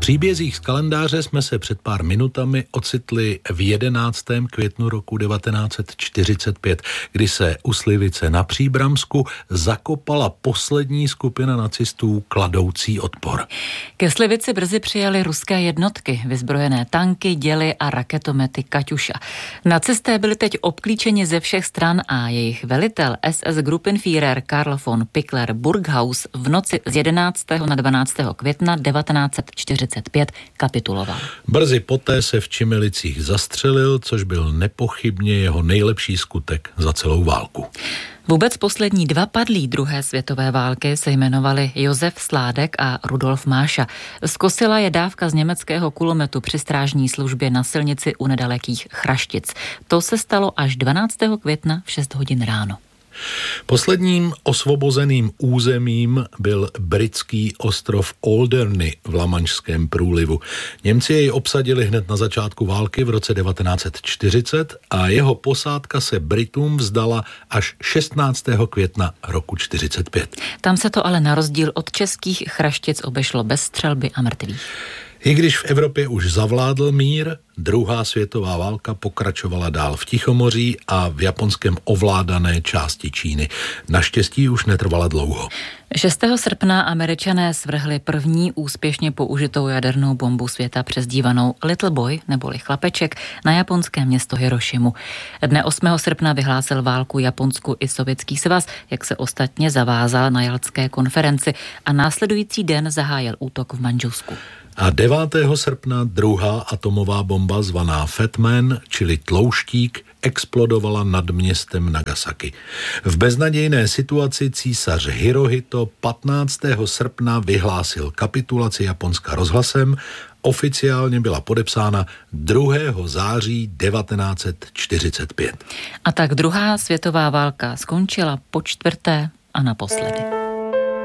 příbězích z kalendáře jsme se před pár minutami ocitli v 11. květnu roku 1945, kdy se u Slivice na Příbramsku zakopala poslední skupina nacistů kladoucí odpor. Ke Slivici brzy přijeli ruské jednotky, vyzbrojené tanky, děly a raketomety Kaťuša. Nacisté byli teď obklíčeni ze všech stran a jejich velitel SS Gruppenführer Karl von Pickler-Burghaus v noci z 11. na 12. května 1945 kapituloval. Brzy poté se v Čimelicích zastřelil, což byl nepochybně jeho nejlepší skutek za celou válku. Vůbec poslední dva padlí druhé světové války se jmenovali Josef Sládek a Rudolf Máša. Zkosila je dávka z německého kulometu při strážní službě na silnici u nedalekých Chraštic. To se stalo až 12. května v 6 hodin ráno. Posledním osvobozeným územím byl britský ostrov Alderney v Lamanšském průlivu. Němci jej obsadili hned na začátku války v roce 1940 a jeho posádka se Britům vzdala až 16. května roku 1945. Tam se to ale na rozdíl od českých Chraštic obešlo bez střelby a mrtvých. I když v Evropě už zavládl mír, druhá světová válka pokračovala dál v Tichomoří a v japonském ovládané části Číny. Naštěstí už netrvala dlouho. 6. srpna Američané svrhli první úspěšně použitou jadernou bombu světa přezdívanou Little Boy neboli chlapeček na japonské město Hirošimu. Dne 8. srpna vyhlásil válku Japonsku i Sovětský svaz, jak se ostatně zavázal na Jaltské konferenci, a následující den zahájil útok v Mandžusku. A 9. srpna druhá atomová bomba zvaná Fat Man, čili tlouštík, explodovala nad městem Nagasaki. V beznadějné situaci císař Hirohito 15. srpna vyhlásil kapitulaci Japonska rozhlasem. Oficiálně byla podepsána 2. září 1945. A tak druhá světová válka skončila po čtvrté a naposledy.